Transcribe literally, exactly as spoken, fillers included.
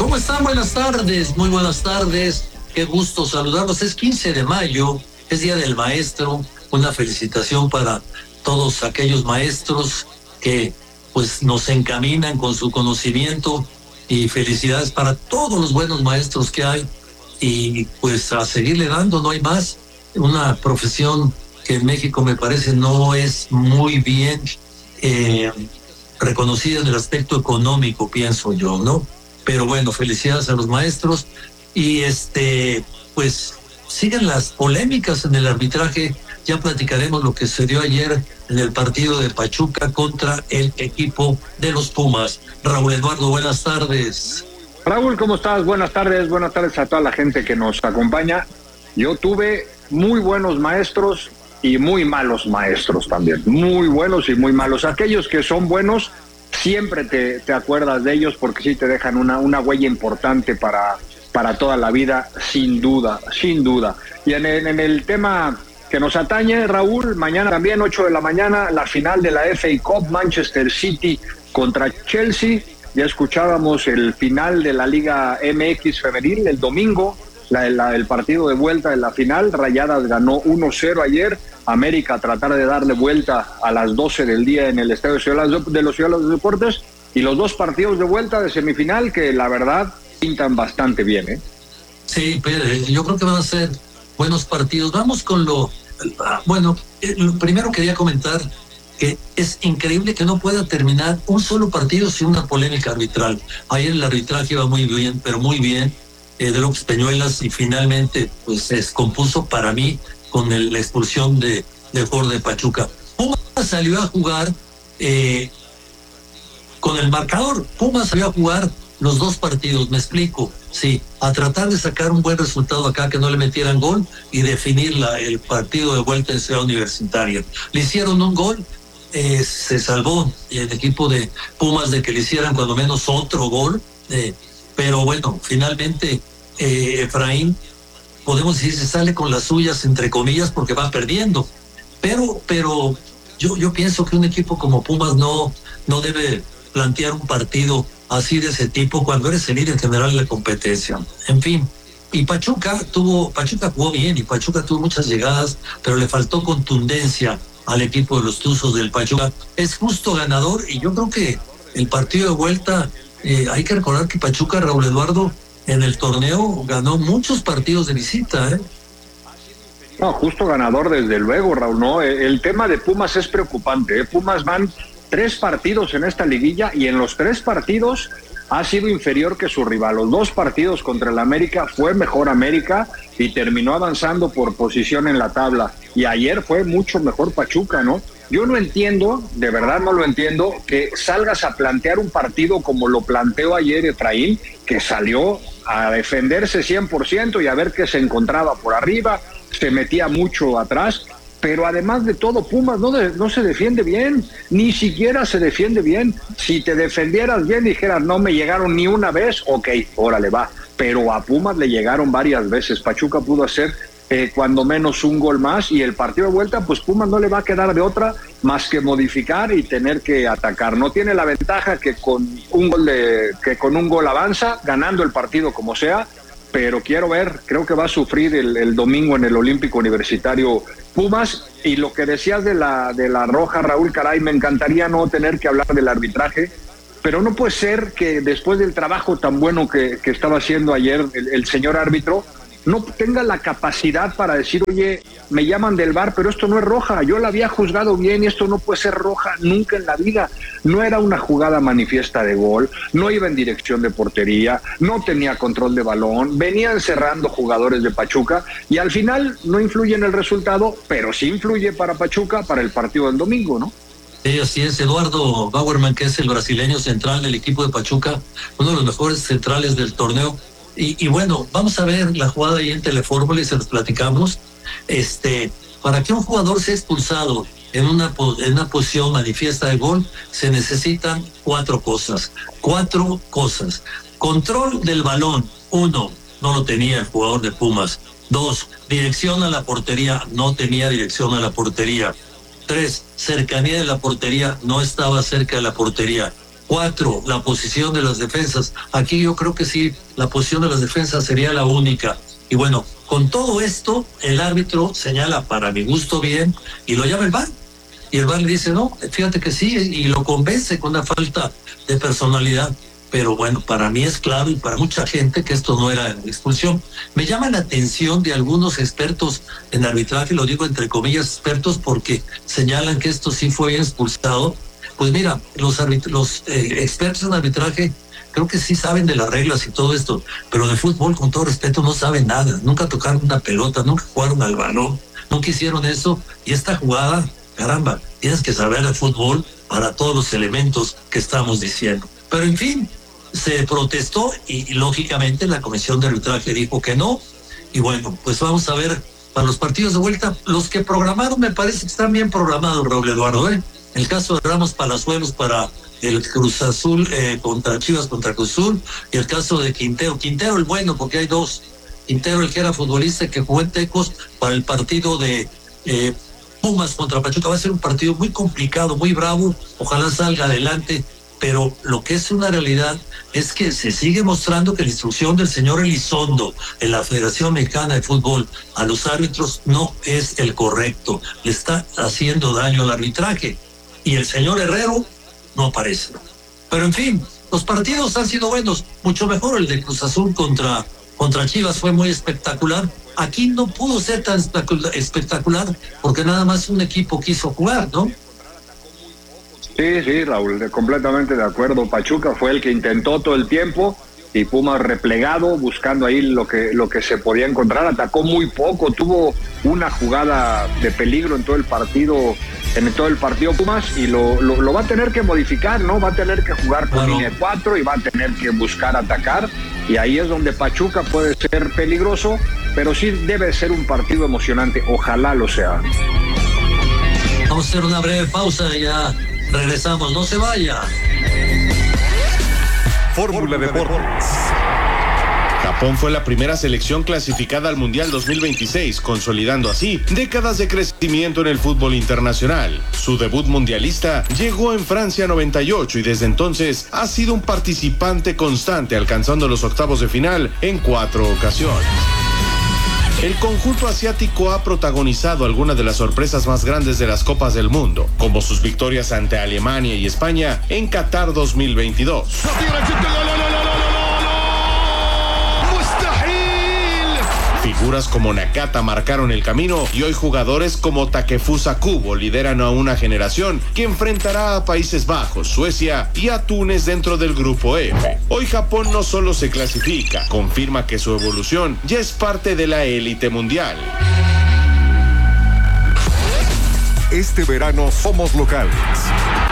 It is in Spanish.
¿Cómo están? Buenas tardes, muy buenas tardes. Qué gusto saludarlos. Es quince de mayo, es Día del Maestro. Una felicitación para todos aquellos maestros que pues nos encaminan con su conocimiento, y felicidades para todos los buenos maestros que hay, y pues a seguirle dando, no hay más. Una profesión que en México me parece no es muy bien eh, reconocida en el aspecto económico, pienso yo, ¿no? Pero bueno, felicidades a los maestros. Y este, pues siguen las polémicas en el arbitraje. Ya platicaremos lo que se dio ayer en el partido de Pachuca contra el equipo de los Pumas. Raúl Eduardo, buenas tardes. Raúl, ¿cómo estás? Buenas tardes, buenas tardes a toda la gente que nos acompaña. Yo tuve muy buenos maestros y muy malos maestros también, muy buenos y muy malos. Aquellos que son buenos, siempre te, te acuerdas de ellos porque sí te dejan una, una huella importante para, para toda la vida, sin duda, sin duda. Y en el, en el tema que nos atañe, Raúl, mañana también, ocho de la mañana, la final de la F A Cup, Manchester City contra Chelsea. Ya escuchábamos el final de la Liga M X femenil el domingo, la, la, el partido de vuelta de la final. Rayadas ganó uno cero ayer. América a tratar de darle vuelta a las doce del día en el Estadio de los Ciudad de los Deportes. Y los dos partidos de vuelta de semifinal que la verdad pintan bastante bien, ¿eh? Sí, pero yo creo que van a ser buenos partidos. Vamos con lo... Bueno, lo primero quería comentar que es increíble que no pueda terminar un solo partido sin una polémica arbitral. Ayer el arbitraje iba muy bien, pero muy bien, eh, de López Peñuelas, y finalmente pues se descompuso para mí con el, la expulsión de, de jugador de Pachuca. Pumas salió a jugar eh, con el marcador. Pumas salió a jugar los dos partidos, me explico. Sí, a tratar de sacar un buen resultado acá, que no le metieran gol, y definir la, el partido de vuelta en Ciudad Universitaria. Le hicieron un gol, eh, se salvó el equipo de Pumas de que le hicieran cuando menos otro gol, eh, pero bueno, finalmente eh, Efraín, podemos decir, se sale con las suyas, entre comillas, porque va perdiendo. Pero, pero yo, yo pienso que un equipo como Pumas no, no debe plantear un partido así de ese tipo cuando eres el líder general de la competencia. En fin, y Pachuca tuvo, Pachuca jugó bien y Pachuca tuvo muchas llegadas, pero le faltó contundencia al equipo de los Tuzos del Pachuca. Es justo ganador, y yo creo que el partido de vuelta, eh, hay que recordar que Pachuca, Raúl Eduardo, en el torneo ganó muchos partidos de visita, ¿eh? No, justo ganador desde luego, Raúl. No, el tema de Pumas es preocupante, ¿eh? Pumas van tres partidos en esta liguilla y en los tres partidos ha sido inferior que su rival. Los dos partidos contra el América fue mejor América y terminó avanzando por posición en la tabla. Y ayer fue mucho mejor Pachuca, ¿no? Yo no entiendo, de verdad no lo entiendo, que salgas a plantear un partido como lo planteó ayer Efraín, que salió a defenderse cien por ciento y a ver qué se encontraba por arriba, se metía mucho atrás. Pero además de todo, Pumas no, de, no se defiende bien, ni siquiera se defiende bien. Si te defendieras bien, dijeras, no me llegaron ni una vez, ok, órale, va. Pero a Pumas le llegaron varias veces. Pachuca pudo hacer eh, cuando menos un gol más, y el partido de vuelta, pues Pumas no le va a quedar de otra más que modificar y tener que atacar. No tiene la ventaja que con un gol, de, que con un gol avanza, ganando el partido como sea, pero quiero ver, creo que va a sufrir el, el domingo en el Olímpico Universitario Pumas. Y lo que decías de la, de la roja, Raúl, caray, me encantaría no tener que hablar del arbitraje, pero no puede ser que después del trabajo tan bueno que, que estaba haciendo ayer el, el señor árbitro, no tenga la capacidad para decir, oye, me llaman del V A R, pero esto no es roja, yo la había juzgado bien y esto no puede ser roja nunca en la vida. No era una jugada manifiesta de gol, no iba en dirección de portería, no tenía control de balón, venían cerrando jugadores de Pachuca y al final no influye en el resultado, pero sí influye para Pachuca para el partido del domingo, ¿no? Sí, así es. Eduardo Bauerman, que es el brasileño central del equipo de Pachuca, uno de los mejores centrales del torneo. Y, y bueno, vamos a ver la jugada ahí en Telefórmula y se los platicamos. Este, para que un jugador sea expulsado en una, en una posición manifiesta de gol, se necesitan cuatro cosas. Cuatro cosas. Control del balón. Uno, no lo tenía el jugador de Pumas. Dos, dirección a la portería. No tenía dirección a la portería. Tres, cercanía de la portería. No estaba cerca de la portería. Cuatro, la posición de las defensas. Aquí yo creo que sí, la posición de las defensas sería la única. Y bueno, con todo esto, el árbitro señala, para mi gusto bien, y lo llama el V A R. Y el V A R le dice, no, fíjate que sí, y lo convence con una falta de personalidad. Pero bueno, para mí es claro y para mucha gente que esto no era expulsión. Me llama la atención de algunos expertos en arbitraje, lo digo entre comillas expertos porque señalan que esto sí fue expulsado. Pues mira, los, arbit- los eh, expertos en arbitraje creo que sí saben de las reglas y todo esto, pero de fútbol, con todo respeto, no saben nada. Nunca tocaron una pelota, nunca jugaron al balón, nunca hicieron eso. Y esta jugada, caramba, tienes que saber de fútbol para todos los elementos que estamos diciendo. Pero en fin, se protestó y, y lógicamente la comisión de arbitraje dijo que no. Y bueno, pues vamos a ver para los partidos de vuelta. Los que programaron me parece que están bien programados, Raúl Eduardo, ¿eh? El caso de Ramos Palazuelos para el Cruz Azul eh, contra Chivas contra Cruz Azul, y el caso de Quintero. Quintero el bueno, porque hay dos. Quintero el que era futbolista que jugó en Tecos para el partido de eh, Pumas contra Pachuca. Va a ser un partido muy complicado, muy bravo. Ojalá salga adelante. Pero lo que es una realidad es que se sigue mostrando que la instrucción del señor Elizondo en la Federación Mexicana de Fútbol a los árbitros no es el correcto. Le está haciendo daño al arbitraje. Y el señor Herrero no aparece. Pero en fin, los partidos han sido buenos. Mucho mejor el de Cruz Azul contra, contra Chivas, fue muy espectacular. Aquí no pudo ser tan espectacular porque nada más un equipo quiso jugar, ¿no? Sí, sí, Raúl, completamente de acuerdo. Pachuca fue el que intentó todo el tiempo y Pumas replegado, buscando ahí lo que, lo que se podía encontrar. Atacó muy poco, tuvo una jugada de peligro en todo el partido, en todo el partido Pumas, y lo, lo, lo va a tener que modificar, ¿no? Va a tener que jugar con Claro. línea cuatro y va a tener que buscar atacar, y ahí es donde Pachuca puede ser peligroso, pero sí debe ser un partido emocionante, ojalá lo sea. Vamos a hacer una breve pausa y ya regresamos. No se vaya. Fórmula Deportes. Japón fue la primera selección clasificada al Mundial dos mil veintiséis, consolidando así décadas de crecimiento en el fútbol internacional. Su debut mundialista llegó en Francia noventa y ocho y desde entonces ha sido un participante constante, alcanzando los octavos de final en cuatro ocasiones. El conjunto asiático ha protagonizado algunas de las sorpresas más grandes de las Copas del Mundo, como sus victorias ante Alemania y España en Qatar dos mil veintidós. Figuras como Nakata marcaron el camino y hoy jugadores como Takefusa Kubo lideran a una generación que enfrentará a Países Bajos, Suecia y a Túnez dentro del grupo F. Hoy Japón no solo se clasifica, confirma que su evolución ya es parte de la élite mundial. Este verano somos locales.